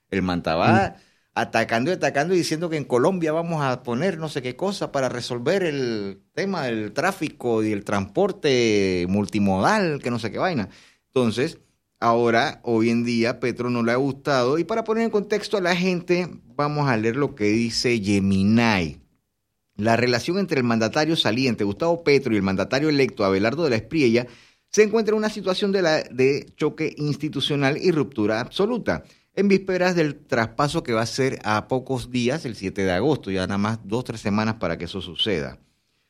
El man estaba atacando y atacando y diciendo que en Colombia vamos a poner no sé qué cosa para resolver el tema del tráfico y el transporte multimodal, que no sé qué vaina. Entonces, ahora, hoy en día, Petro no le ha gustado. Y para poner en contexto a la gente, vamos a leer lo que dice Gemini. La relación entre el mandatario saliente Gustavo Petro y el mandatario electo Abelardo de la Espriella se encuentra en una situación de choque institucional y ruptura absoluta, en vísperas del traspaso que va a ser a pocos días, el 7 de agosto, ya nada más 2 o 3 semanas para que eso suceda.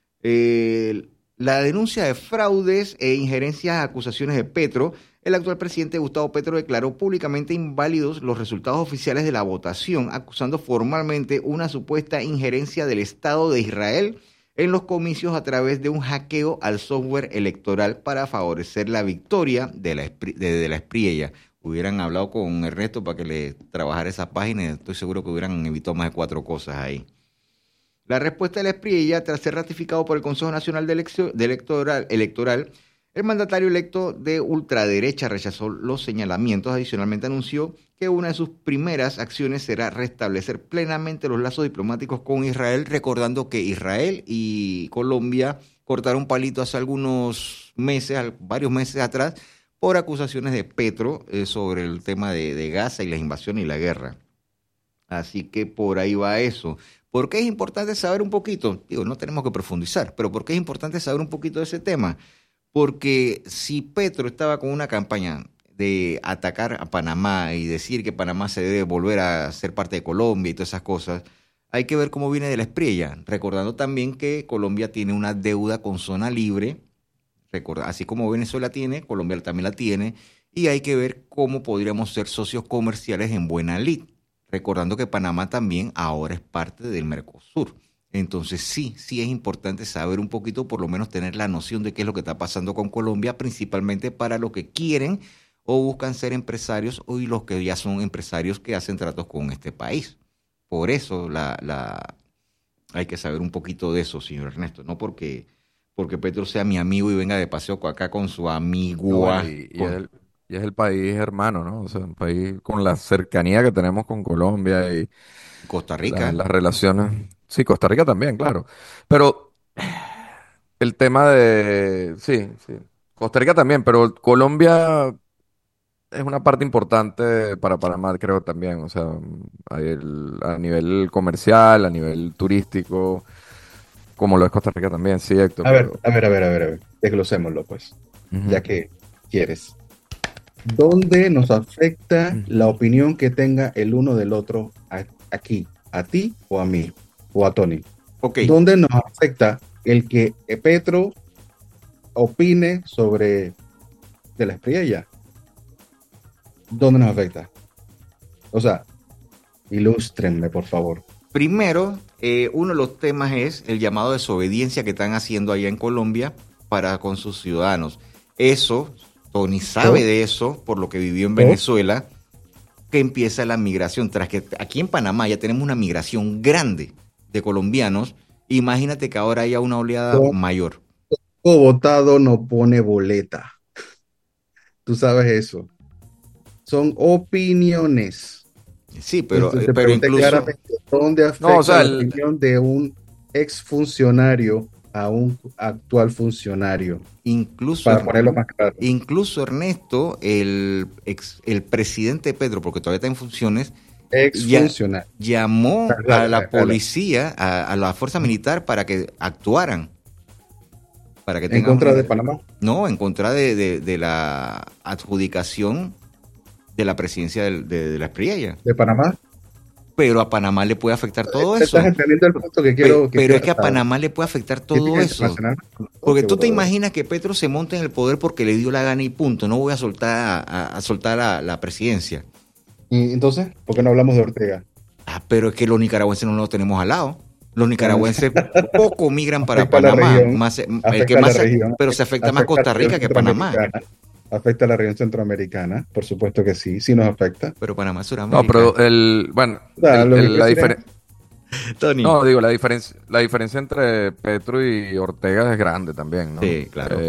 La denuncia de fraudes e injerencias a acusaciones de Petro, el actual presidente Gustavo Petro declaró públicamente inválidos los resultados oficiales de la votación, acusando formalmente una supuesta injerencia del Estado de Israel en los comicios a través de un hackeo al software electoral para favorecer la victoria de la Espriella. Hubieran hablado con Ernesto para que le trabajara esa página y estoy seguro que hubieran evitado más de 4 cosas ahí. La respuesta de la Espriella, tras ser ratificado por el Consejo Nacional Electoral, el mandatario electo de ultraderecha rechazó los señalamientos. Adicionalmente anunció que una de sus primeras acciones será restablecer plenamente los lazos diplomáticos con Israel, recordando que Israel y Colombia cortaron palito hace algunos meses, varios meses atrás, por acusaciones de Petro sobre el tema de Gaza y las invasiones y la guerra. Así que por ahí va eso. ¿Por qué es importante saber un poquito? Digo, no tenemos que profundizar, pero ¿por qué es importante saber un poquito de ese tema? Porque si Petro estaba con una campaña de atacar a Panamá y decir que Panamá se debe volver a ser parte de Colombia y todas esas cosas, hay que ver cómo viene de la Espriella, recordando también que Colombia tiene una deuda con zona libre, así como Venezuela tiene, Colombia también la tiene, y hay que ver cómo podríamos ser socios comerciales en buena lid, recordando que Panamá también ahora es parte del Mercosur. Entonces sí es importante saber un poquito, por lo menos tener la noción de qué es lo que está pasando con Colombia, principalmente para los que quieren o buscan ser empresarios y los que ya son empresarios que hacen tratos con este país. Por eso hay que saber un poquito de eso, señor Ernesto, no porque Petro sea mi amigo y venga de paseo acá con su No, bueno, amigua. y es el país hermano, ¿no? O sea, un país con la cercanía que tenemos con Colombia y Costa Rica. las relaciones. Sí, Costa Rica también, claro. Pero el tema de, sí, sí. Costa Rica también, pero Colombia es una parte importante para Panamá, creo también. O sea, a nivel comercial, a nivel turístico, como lo es Costa Rica también, sí, Héctor, A ver, pero... a ver, a ver, a ver, a ver. Desglosémoslo, pues, Ujú. ya que quieres. ¿Dónde nos afecta la opinión que tenga el uno del otro aquí? ¿A ti o a mí? ¿O a Tony? Ok, ¿Dónde nos afecta el que Petro opine sobre de la Espriella? ¿Dónde nos afecta? O sea, ilústrenme, por favor. primero, uno de los temas es el llamado de desobediencia que están haciendo allá en Colombia para con sus ciudadanos. Eso, Tony sabe Dos, de eso por lo que vivió en dos. Venezuela, que empieza la migración. Tras que aquí en Panamá ya tenemos una migración grande de colombianos, imagínate que ahora haya una oleada mayor. Todo votado no pone boleta. Tú sabes eso. Son opiniones. Sí, Entonces te pero pregunté incluso, claramente dónde No, o afecta sea, la opinión de un exfuncionario a un actual funcionario, incluso, para ponerlo más claro. incluso Ernesto, el presidente Pedro, porque todavía está en funciones, ya Exfuncionario. llamó Dale, a dale, la dale, dale. policía, a la fuerza militar para que actuaran, para que En tengan contra de una, Panamá. no, en contra de la adjudicación de la presidencia de la Espriella. De Panamá. Pero a Panamá le puede afectar todo Estás eso. entendiendo el punto que Pero es quiero que a saber. Panamá le puede afectar todo Crítica eso. internacional. Porque Qué tú te botador. imaginas que Petro se monte en el poder porque le dio la gana y punto. No voy a soltar a soltar la presidencia. Y entonces, ¿por qué no hablamos de Ortega? Ah, pero es que los nicaragüenses no los tenemos al lado. Los Bueno, nicaragüenses poco migran para afecta a la Panamá, región, más, el que afecta a la más, región, pero se afecta más afecta a Costa la región Rica que Panamá. centroamericana, afecta a la región centroamericana, por supuesto que sí, sí nos afecta. Pero Panamá es no, Sudamérica. pero el, bueno, O sea, lo que quiero la decir es, diferencia, Tony. no, digo, la diferencia entre Petro y Ortega es grande también, ¿no? Sí, claro.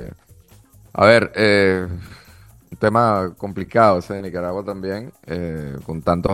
A ver, un tema complicado ese de Nicaragua también, con tantos